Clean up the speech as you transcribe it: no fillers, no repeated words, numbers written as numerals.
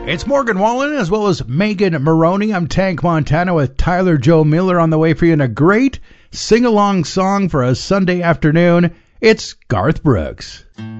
It's Morgan Wallen as well as Megan Maroney. I'm Tank Montana with Tyler Joe Miller on the way for you in a great sing-along song for a Sunday afternoon. It's Garth Brooks.